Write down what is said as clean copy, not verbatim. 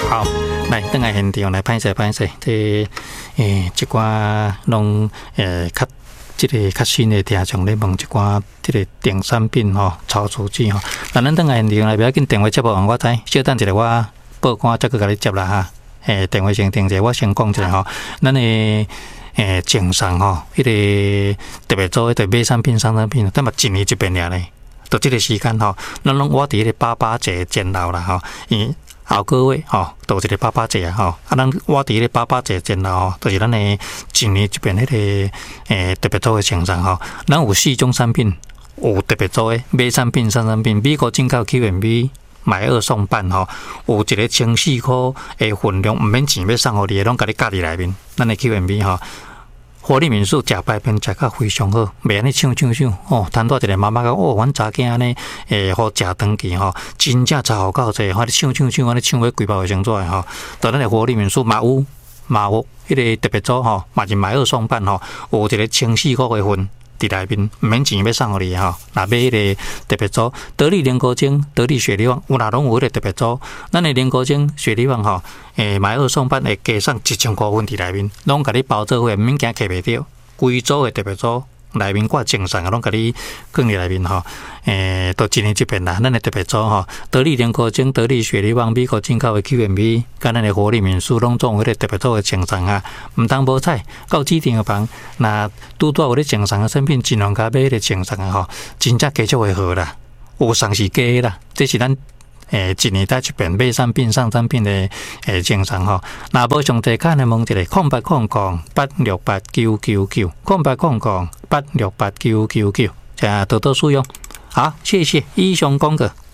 好，来等下现场来拍摄，这一寡拢较这个较新的听众咧问一寡这个电产品吼、超手机吼，那咱等下现场来不要紧电话接无，我知，稍等一下我报关再去甲你接啦哈。电话先停者，我先讲一下吼，咱的厂商吼，迄个特别做迄个买产品、送产品，但嘛一年一遍尔咧，到这个时间吼，咱拢我伫迄个88节前后啦吼，因后个月吼，到一个88节啊吼，咱我伫迄个88节前后吼，就是咱的一年一遍迄个特别做的厂商吼，咱有4种产品，有特别做的买产品、送产品，美国进口 Q&B。买二送半吼，有一个1,400塊的分量，毋免钱要送互你，拢甲你夹伫内面。咱的 Q&B 吼，活力民宿食排便食甲非常好，袂安尼抢哦。摊大一个妈妈讲哦，阮查囝安尼好食长期吼，真正查好够济，吼你抢安尼抢要规包卫生纸的吼。到咱的活力民宿嘛有，迄个特别组吼，嘛是买二送半吼，有一个1,400塊的份。伫内面毋免钱要送互你吼，若买迄个特别组，得力莲果精、得力雪梨旺，有哪拢有迄个特别组。咱的莲果精、雪梨旺吼，买二送半会加送1000塊份伫内面，拢甲你包做伙，毋免惊摕袂着。规组的特别组内面挂精神啊，拢甲你放伫内面吼。都一年一遍啦，咱的特别组吼，得力莲果精、得力雪梨旺、美国进口的 Q&B， 甲咱的活力民宿拢总有迄个特别组的精神啊，毋通无彩。到指定的房，那拄到有咧精神的产品，尽量甲买迄个精神啊吼，真正加足会好啦，有送是假啦，这是咱。一年带一遍买产品、送产品的精神吼，若无上地卡来问一个0800868999 0800868999，多多使用。好，谢谢以上讲过。